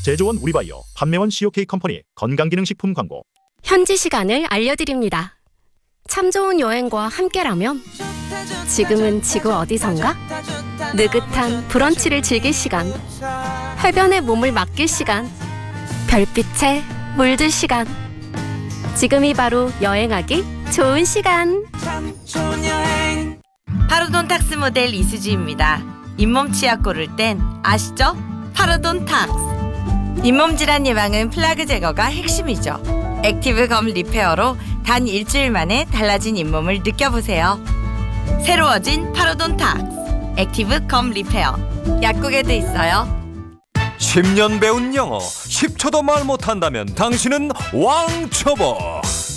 제조원 우리바이오, 판매원 COK 컴퍼니 건강기능식품 광고. 현지 시간을 알려드립니다. 참 좋은 여행과 함께라면 지금은 지구 어디선가? 느긋한 브런치를 즐길 시간, 해변에 몸을 맡길 시간, 별빛에 물들 시간. 지금이 바로 여행하기 좋은 시간. 파르돈 탁스 모델 이수지입니다. 잇몸 치약 고를 땐 아시죠? 파르돈 탁스. 잇몸 질환 예방은 플라그 제거가 핵심이죠. 액티브 검 리페어로 단 일주일 만에 달라진 잇몸을 느껴보세요. 새로워진 파르돈 탁스 액티브 검 리페어. 약국에도 있어요. 10년 배운 영어 10초도 말 못한다면 당신은 왕초보.